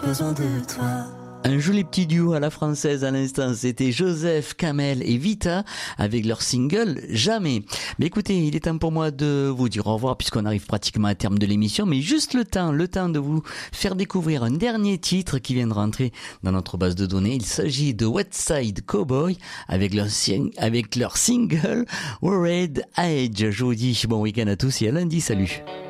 besoin de toi. Un joli petit duo à la française à l'instant, c'était Joseph, Kamel et Vita avec leur single Jamais. Mais écoutez, il est temps pour moi de vous dire au revoir puisqu'on arrive pratiquement à terme de l'émission, mais juste le temps de vous faire découvrir un dernier titre qui vient de rentrer dans notre base de données. Il s'agit de Westside Cowboy avec leur single Worried Age. Je vous dis bon week-end à tous et à lundi, salut.